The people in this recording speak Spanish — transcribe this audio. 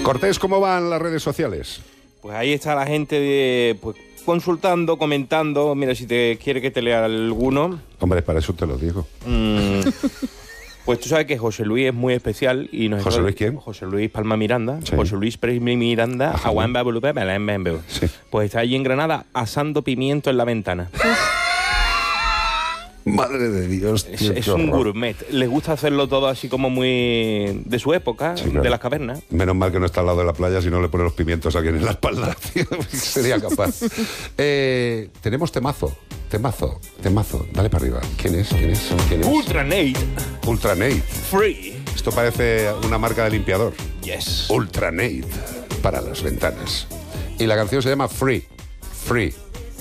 Cortés, ¿cómo van las redes sociales? Pues ahí está la gente consultando, comentando. Mira, si te quiere que te lea alguno. Hombre, para eso te lo digo. Pues tú sabes que José Luis es muy especial. Y nos ¿José Luis quién? José Luis Palma Miranda. Sí. José Luis Pérez Miranda. Ajá. Sí. Pues está allí en Granada asando pimiento en la ventana. Madre de Dios, tío, Es qué un horror. gourmet. Les gusta hacerlo todo así como muy de su época, Sí, claro. de las cavernas. Menos mal que no está al lado de la playa, si no le pone los pimientos a alguien en la espalda, tío. Sería capaz. Tenemos temazo. Dale para arriba. ¿Quién es? Ultra Nate. Ultra Nate. Free. Esto parece una marca de limpiador. Yes. Ultra Nate. Para las ventanas. Y la canción se llama Free. Free.